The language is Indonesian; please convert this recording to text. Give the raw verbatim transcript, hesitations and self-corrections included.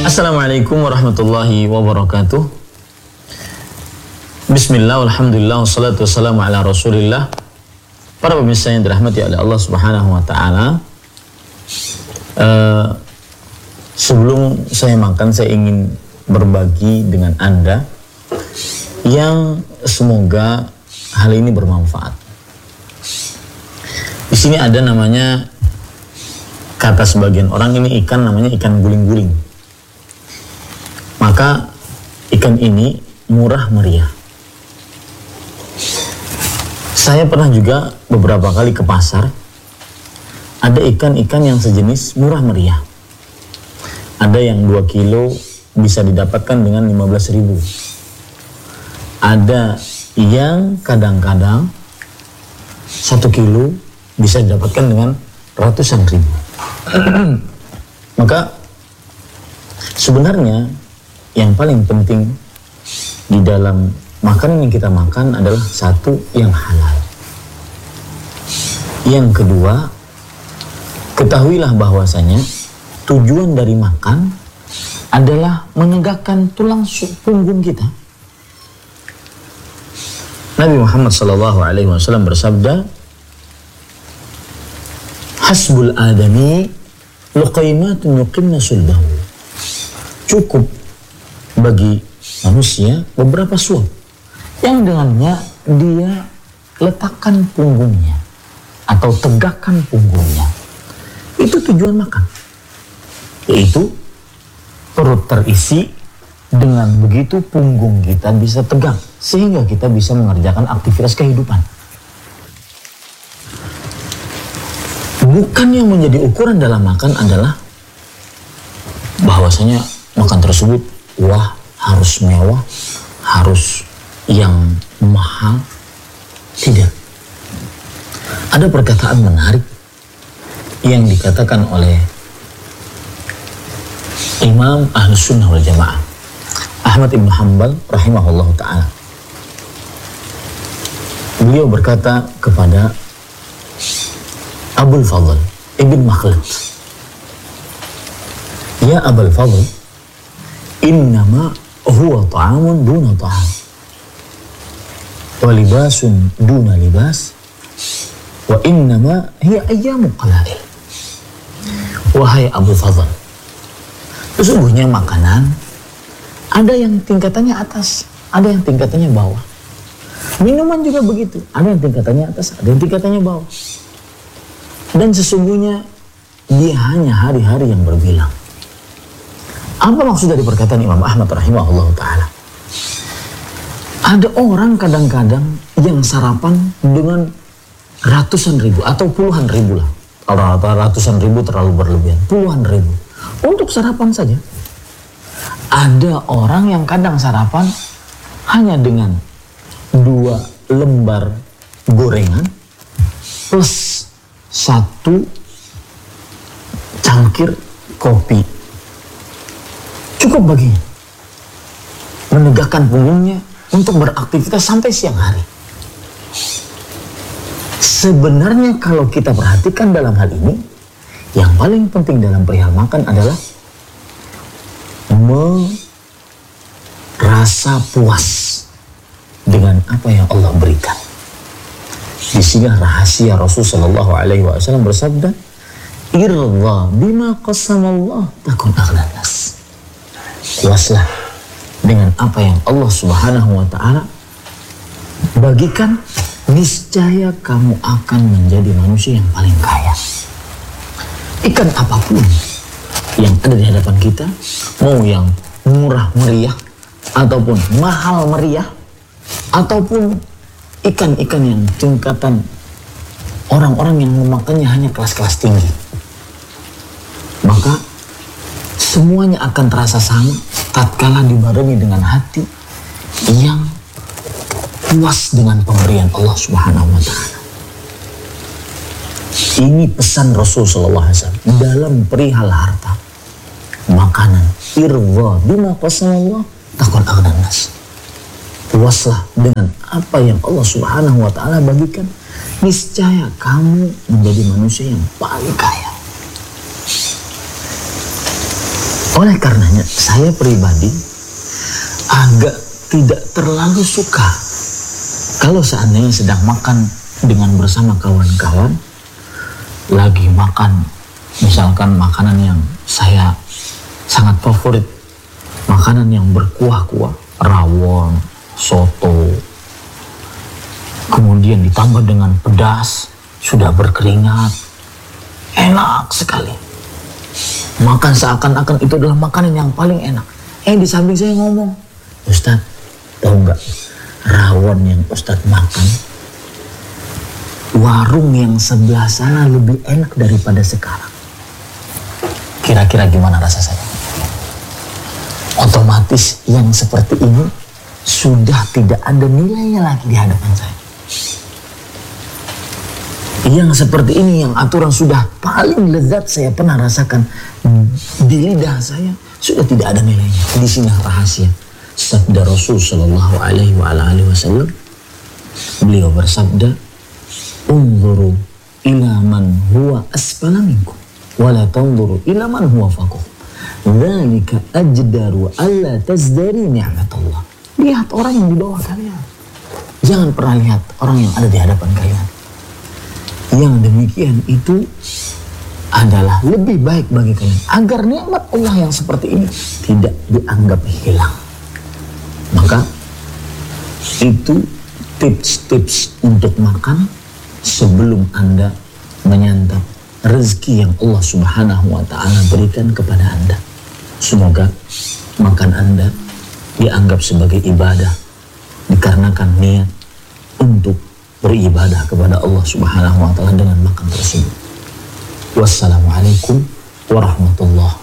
Assalamualaikum warahmatullahi wabarakatuh. Bismillah, alhamdulillah, wassalatu wassalamu ala rasulillah. Para pemirsa yang dirahmati oleh Allah subhanahu wa ta'ala, uh, sebelum saya makan, saya ingin berbagi dengan Anda yang semoga hal ini bermanfaat. Di sini ada namanya, kata sebagian orang, ini ikan namanya ikan guling-guling. Maka ikan ini murah meriah. Saya pernah juga beberapa kali ke pasar, ada ikan-ikan yang sejenis murah meriah. Ada yang dua kilo bisa didapatkan dengan lima belas ribu. Ada yang kadang-kadang satu kilo bisa didapatkan dengan ratusan ribu. Maka sebenarnya yang paling penting di dalam makanan yang kita makan adalah satu, yang halal. Yang kedua, ketahuilah bahwasanya tujuan dari makan adalah menegakkan tulang punggung kita. Nabi Muhammad sallallahu alaihi wasallam bersabda, "Hasbul adami luqaimatun yuqimna sulbahu." Cukup bagi manusia beberapa suap yang dengannya dia letakkan punggungnya atau tegakkan punggungnya. Itu tujuan makan, yaitu perut terisi, dengan begitu punggung kita bisa tegak sehingga kita bisa mengerjakan aktivitas kehidupan. Bukan yang menjadi ukuran dalam makan adalah bahwasanya makan tersebut wah harus mewah, harus yang mahal. Tidak. Ada perkataan menarik yang dikatakan oleh Imam Ahlus Sunnah wal Jamaah Ahmad ibn Hanbal rahimahullah ta'ala. Beliau berkata kepada Abul Fadl ibn Makhlad, "Ya Abul Fadl, innama huwa ta'amun duna ta'am, wa libasun duna libas, wa innama hiya ayyamu qalail." Wahai Abu Fadl, sesungguhnya makanan ada yang tingkatannya atas, ada yang tingkatannya bawah. Minuman juga begitu, ada yang tingkatannya atas, ada yang tingkatannya bawah. Dan sesungguhnya dia hanya hari-hari yang berbilang. Apa maksud dari perkataan Imam Ahmad rahimahullah ta'ala? Ada orang kadang-kadang yang sarapan dengan ratusan ribu atau puluhan ribu lah. Kalau ratusan ribu terlalu berlebihan, puluhan ribu untuk sarapan saja. Ada orang yang kadang sarapan hanya dengan dua lembar gorengan plus satu cangkir kopi. Cukup baginya menegakkan punggungnya untuk beraktivitas sampai siang hari. Sebenarnya kalau kita perhatikan dalam hal ini, yang paling penting dalam perihal makan adalah merasa puas dengan apa yang Allah berikan. Di sini rahasia Rasul Shallallahu Alaihi Wasallam bersabda, "Irza bima qasamallah takun aghnan nas." Puaslah dengan apa yang Allah Subhanahu Wa Taala bagikan, niscaya kamu akan menjadi manusia yang paling kaya. Ikan apapun yang ada di hadapan kita, mau yang murah meriah ataupun mahal meriah, ataupun ikan-ikan yang tingkatan orang-orang yang memakannya hanya kelas-kelas tinggi, maka semuanya akan terasa sama tatkala dibarengi dengan hati yang puas dengan pemberian Allah Subhanahu wa Ta'ala. Ini pesan Rasul sallallahu alaihi wasallam dalam perihal harta, makanan. Irza bima qasamallah takun aghnan nas. Puaslah dengan apa yang Allah Subhanahu wa Ta'ala bagikan, niscaya kamu menjadi manusia yang paling kaya. Oleh karenanya saya pribadi agak tidak terlalu suka kalau seandainya sedang makan dengan bersama kawan-kawan, lagi makan misalkan makanan yang saya sangat favorit, makanan yang berkuah-kuah, rawon, soto, kemudian ditambah dengan pedas, sudah berkeringat, enak sekali. Makan seakan-akan itu adalah makanan yang paling enak. Eh di samping saya ngomong, Ustadz, tahu nggak rawon yang Ustadz makan, warung yang sebelah sana lebih enak daripada sekarang. Kira-kira gimana rasa saya? Otomatis yang seperti ini sudah tidak ada nilainya lagi di hadapan saya. Yang seperti ini, yang aturan sudah paling lezat saya pernah rasakan di lidah saya, sudah tidak ada nilainya. Di sini rahasia sabda Rasul Shallallahu Alaihi Wasallam. Beliau bersabda, "Unzuru ila man huwa asfala minkum, wala tanzuru ila man huwa fawqakum. Dzalika ajdaru alla tazdari ni'matallah." Lihat orang yang di bawah kalian. Jangan pernah lihat orang yang ada di hadapan kalian. Yang demikian itu adalah lebih baik bagi kalian, agar nikmat Allah yang seperti ini tidak dianggap hilang. Maka itu tips-tips untuk makan sebelum Anda menyantap rezeki yang Allah Subhanahu wa Ta'ala berikan kepada Anda. Semoga makan Anda dianggap sebagai ibadah, dikarenakan niat untuk beribadah kepada Allah Subhanahu wa Ta'ala dengan makan tersebut. Wassalamualaikum warahmatullahi